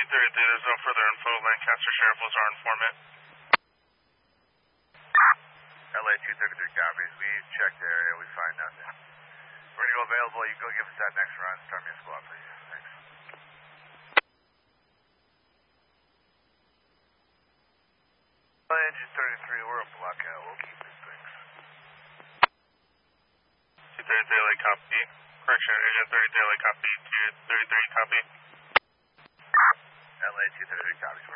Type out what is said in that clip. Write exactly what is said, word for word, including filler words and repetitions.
thirty-three, there's no further info. Lancaster Sheriff was our informant. L A two thirty-three copies. We checked the area. We find nothing. We're going to go available. You go give us that next run. Start me a squad, please. Thanks. Engine thirty-three, we're a blackout. We'll keep this thing. two thirty-three, L A copy. Correction, Engine thirty-three, L A copy. two thirty-three, copy. L A two thirty-three, copy.